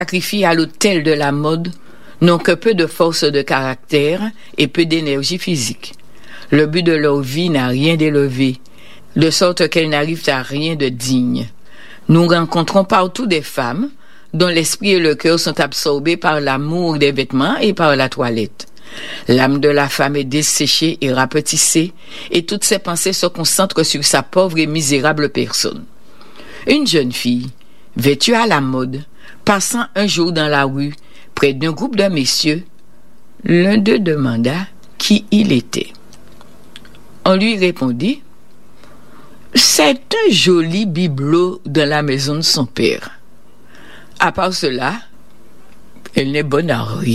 sacrifient à l'autel de la mode n'ont que peu de force de caractère et peu d'énergie physique. Le but de leur vie n'a rien d'élevé, de sorte qu'elles n'arrivent à rien de digne. Nous rencontrons partout des femmes dont l'esprit et le cœur sont absorbés par l'amour des vêtements et par la toilette. L'âme de la femme est desséchée et rapetissée, et toutes ses pensées se concentrent sur sa pauvre et misérable personne. Une jeune fille, vêtue à la mode, passant un jour dans la rue, près d'un groupe de messieurs, l'un d'eux demanda qui il était. On lui répondit « C'est un joli bibelot dans la maison de son père. À part cela, elle n'est bonne à rien. »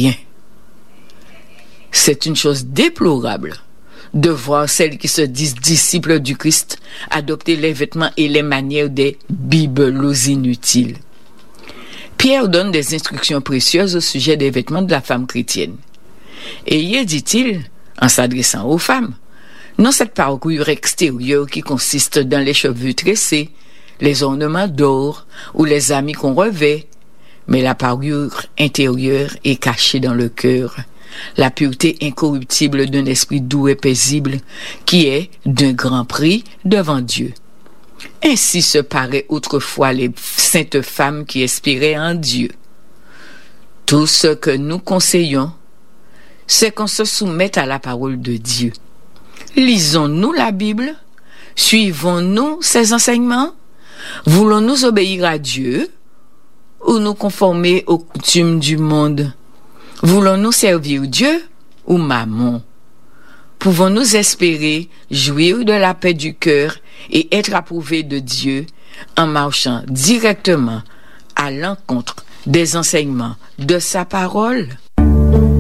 C'est une chose déplorable de voir celles qui se disent disciples du Christ adopter les vêtements et les manières des bibelots inutiles. Pierre donne des instructions précieuses au sujet des vêtements de la femme chrétienne. Ayez, dit-il, en s'adressant aux femmes, non cette parure extérieure qui consiste dans les cheveux tressés, les ornements d'or ou les habits qu'on revêt, mais la parure intérieure est cachée dans le cœur, la pureté incorruptible d'un esprit doux et paisible qui est d'un grand prix devant Dieu. Ainsi se paraient autrefois les saintes femmes qui espéraient en Dieu. Tout ce que nous conseillons, c'est qu'on se soumette à la parole de Dieu. Lisons-nous la Bible? Suivons-nous ses enseignements? Voulons-nous obéir à Dieu ou nous conformer aux coutumes du monde? Voulons-nous servir Dieu ou Mammon? Pouvons-nous espérer jouir de la paix du cœur et être approuvés de Dieu en marchant directement à l'encontre des enseignements de sa parole?